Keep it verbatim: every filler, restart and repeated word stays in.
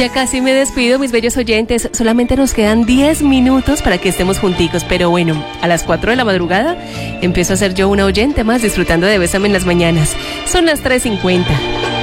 Ya casi me despido, mis bellos oyentes. Solamente nos quedan diez minutos para que estemos junticos. Pero bueno, a las cuatro de la madrugada empiezo a ser yo una oyente más disfrutando de Bésame en las mañanas. Son las tres cincuenta.